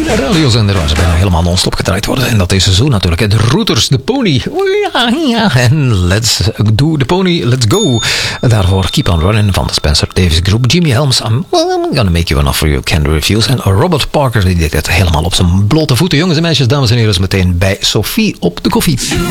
radiozender waar ze bijna helemaal non-stop gedraaid worden. En dat is zo natuurlijk. De Rooters, de Pony. En Let's Do the Pony, Let's Go. En daarvoor Keep on Running van de Spencer Davis Group. Jimmy Helms, I'm gonna make you an offer you can refuse. En Robert Parker, die deed het helemaal op zijn blote voeten. Jongens en meisjes, dames en heren, is meteen bij Sophie op de koffie.